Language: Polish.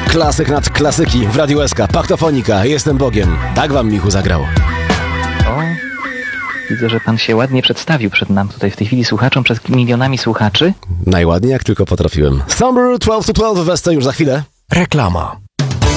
Klasyk nad klasyki w Radiu SK. Paktofonika. Jestem Bogiem. Tak wam Michu zagrał. O, widzę, że pan się ładnie przedstawił przed nam tutaj w tej chwili słuchaczom, przed milionami słuchaczy. Najładniej jak tylko potrafiłem. Summer 12 to 12 w Wesce już za chwilę. Reklama.